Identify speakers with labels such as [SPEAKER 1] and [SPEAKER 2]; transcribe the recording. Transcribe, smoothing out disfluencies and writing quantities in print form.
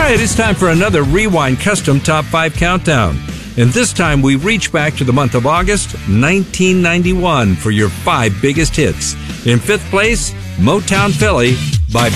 [SPEAKER 1] All right, it's time for another Rewind Custom Top 5 Countdown. And this time we reach back to the month of August 1991 for your 5 biggest hits. In 5th place, Motown Philly,